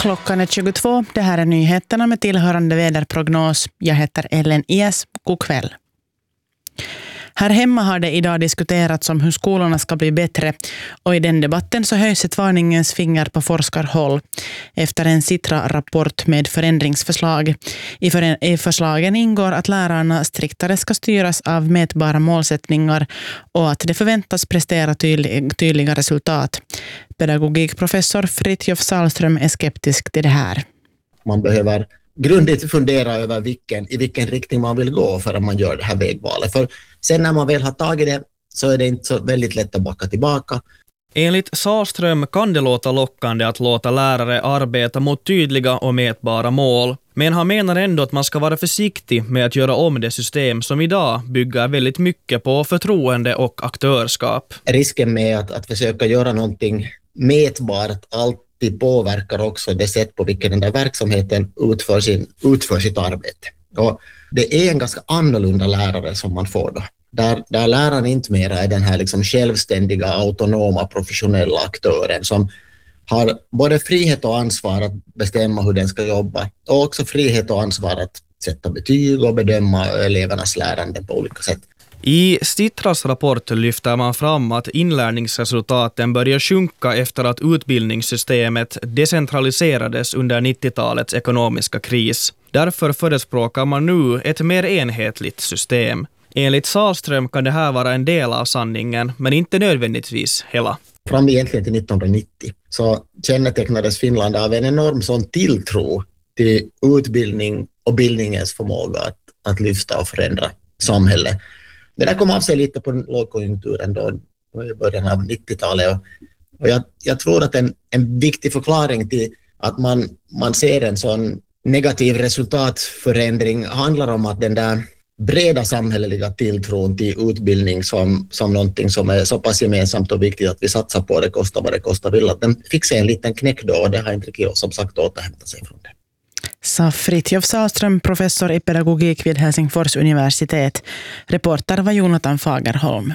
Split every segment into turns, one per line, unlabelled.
Klockan är 22. Det här är nyheterna med tillhörande väderprognos. Jag heter Ellen Ies. God kväll. Här hemma har det idag diskuterats om hur skolorna ska bli bättre, och i den debatten så höjs ett varningens finger på forskarhåll efter en Sitra-rapport med förändringsförslag. I förslagen ingår att lärarna striktare ska styras av mätbara målsättningar och att det förväntas prestera tydliga resultat. Pedagogikprofessor Fritjof Sahlström är skeptisk till det här.
Man behöver grundligt fundera över i vilken riktning man vill gå för att man gör det här vägvalet. För sen när man väl har tagit det så är det inte så väldigt lätt att backa tillbaka.
Enligt Sahlström kan det låta lockande att låta lärare arbeta mot tydliga och mätbara mål. Men han menar ändå att man ska vara försiktig med att göra om det system som idag bygger väldigt mycket på förtroende och aktörskap.
Risken med att försöka göra någonting mätbart alltid påverkar också det sätt på vilken den där verksamheten utför sitt arbete. Och det är en ganska annorlunda lärare som man får då. Där läraren inte mer är den här liksom självständiga, autonoma, professionella aktören som har både frihet och ansvar att bestämma hur den ska jobba, och också frihet och ansvar att sätta betyg och bedöma elevernas lärande på olika sätt.
I Sitras rapport lyfter man fram att inlärningsresultaten börjar sjunka efter att utbildningssystemet decentraliserades under 90-talets ekonomiska kris. Därför förespråkar man nu ett mer enhetligt system. Enligt Sahlström kan det här vara en del av sanningen, men inte nödvändigtvis hela.
Fram egentligen till 1990 så kännetecknades Finland av en enorm sån tilltro till utbildning och bildningens förmåga att lyfta och förändra samhället. Det där kom av sig lite på lågkonjunkturen då i början av 90-talet. Och jag tror att en viktig förklaring till att man ser en sån negativ resultatförändring handlar om att den där breda samhälleliga tilltron till utbildning som någonting som är så pass gemensamt och viktigt att vi satsar på det, kostar vad det kostar vill, att den fick sig en liten knäck då, och det har inte riktigt som sagt återhämtat sig från det.
Sa Fritjof Sahlström, professor i pedagogik vid Helsingfors universitet. Reporter var Jonathan Fagerholm.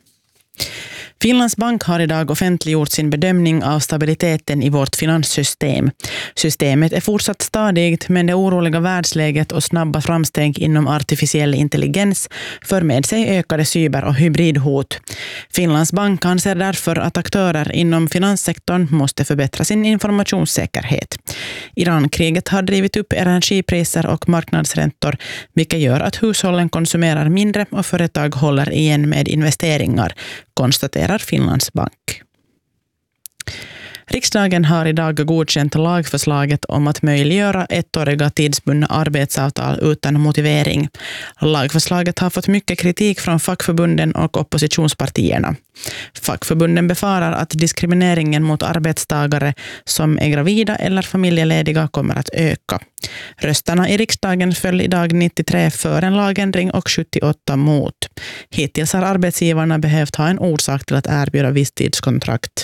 Finlands bank har idag offentliggjort sin bedömning av stabiliteten i vårt finanssystem. Systemet är fortsatt stadigt, men det oroliga världsläget och snabba framsteg inom artificiell intelligens för med sig ökade cyber- och hybridhot. Finlands bank anser därför att aktörer inom finanssektorn måste förbättra sin informationssäkerhet. Irankriget har drivit upp energipriser och marknadsräntor, vilket gör att hushållen konsumerar mindre och företag håller igen med investeringar, konstaterar Finlands bank. Riksdagen har idag godkänt lagförslaget om att möjliggöra ettåriga tidsbundna arbetsavtal utan motivering. Lagförslaget har fått mycket kritik från fackförbunden och oppositionspartierna. Fackförbunden befarar att diskrimineringen mot arbetstagare som är gravida eller familjelediga kommer att öka. Rösterna i riksdagen föll idag 93 för en lagändring och 78 mot. Hittills har arbetsgivarna behövt ha en orsak till att erbjuda visstidskontrakt.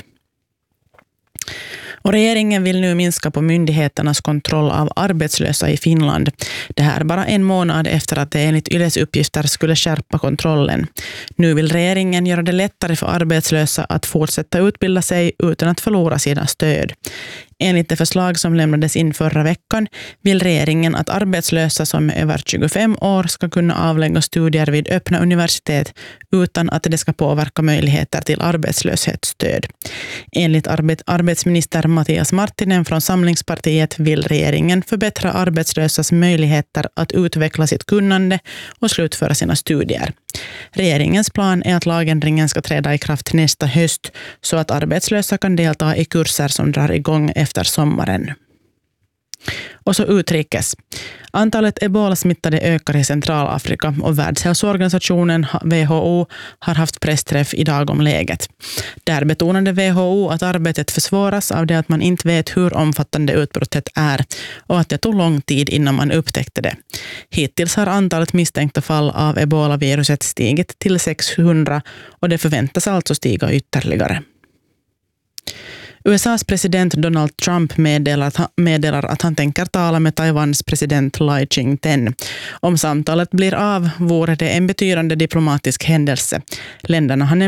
Och regeringen vill nu minska på myndigheternas kontroll av arbetslösa i Finland. Det här bara en månad efter att det enligt Yles uppgifter skulle skärpa kontrollen. Nu vill regeringen göra det lättare för arbetslösa att fortsätta utbilda sig utan att förlora sina stöd. Enligt det förslag som lämnades in förra veckan vill regeringen att arbetslösa som är över 25 år ska kunna avlägga studier vid öppna universitet utan att det ska påverka möjligheter till arbetslöshetsstöd. Enligt arbetsminister Mattias Marttinen från Samlingspartiet vill regeringen förbättra arbetslösas möjligheter att utveckla sitt kunnande och slutföra sina studier. Regeringens plan är att lagändringen ska träda i kraft nästa höst så att arbetslösa kan delta i kurser som drar igång efter sommaren. Och så utrikes. Antalet ebola-smittade ökar i Centralafrika och Världshälsoorganisationen WHO har haft pressträff idag om läget. Där betonade WHO att arbetet försvåras av det att man inte vet hur omfattande utbrottet är och att det tog lång tid innan man upptäckte det. Hittills har antalet misstänkta fall av ebola-viruset stigit till 600 och det förväntas alltså stiga ytterligare. USAs president Donald Trump meddelar att han tänker tala med Taiwans president Lai Ching-ten. Om samtalet blir av vore det en betydande diplomatisk händelse. Länderna har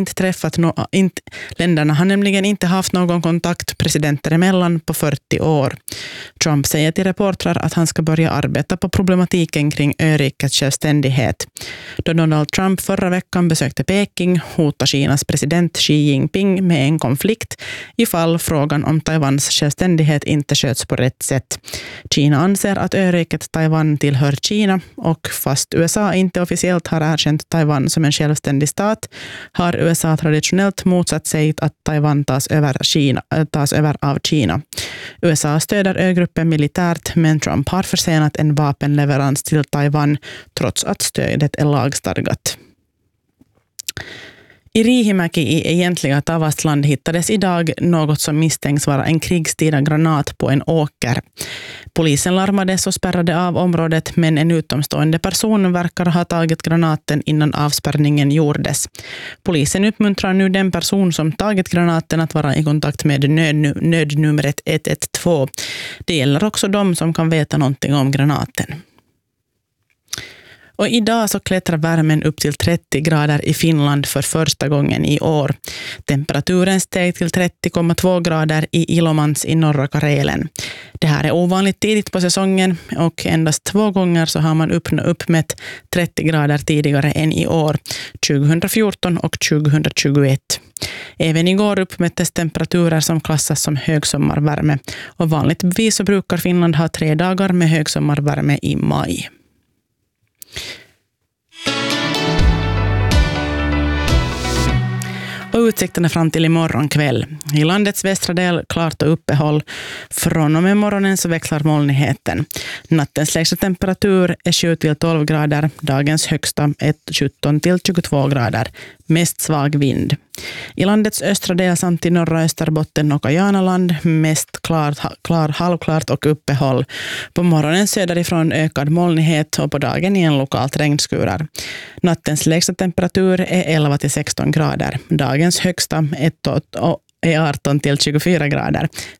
nämligen inte haft någon kontakt presidenter emellan på 40 år. Trump säger till reportrar att han ska börja arbeta på problematiken kring örikets självständighet. Då Donald Trump förra veckan besökte Peking hotar Kinas president Xi Jinping med en konflikt ifall frågan om Taiwans självständighet inte sköts på rätt sätt. Kina anser att öriket Taiwan tillhör Kina och fast USA inte officiellt har erkänt Taiwan som en självständig stat har USA traditionellt motsatt sig att Taiwan tas över av Kina. USA stöder ögruppen militärt men Trump har försenat en vapenleverans till Taiwan trots att stödet är lagstadgat. I Riihimäki i egentliga Tavastland hittades idag något som misstänks vara en krigstida granat på en åker. Polisen larmades och spärrade av området men en utomstående person verkar ha tagit granaten innan avspärrningen gjordes. Polisen uppmuntrar nu den person som tagit granaten att vara i kontakt med nödnumret 112. Det gäller också de som kan veta någonting om granaten. Och idag så klättrar värmen upp till 30 grader i Finland för första gången i år. Temperaturen steg till 30,2 grader i Ilomants i norra Karelen. Det här är ovanligt tidigt på säsongen och endast 2 gånger så har man uppmätt 30 grader tidigare än i år, 2014 och 2021. Även igår uppmättes temperaturer som klassas som högsommarvärme och vanligtvis så brukar Finland ha 3 dagar med högsommarvärme i maj. Och utsikterna fram till imorgon kväll. I landets västra del klart och uppehåll. Från och med morgonen så växlar molnigheten. Nattens lägsta temperatur är 7-12 grader. Dagens högsta är 17-22 grader. Mest svag vind. I landets östra del samt i norra Österbotten och Kajanaland mest halvklart och uppehåll. På morgonen söderifrån ökad molnighet och på dagen igen lokalt regnskurar. Nattens lägsta temperatur är 11-16 grader. Dagens högsta är 18-24 grader.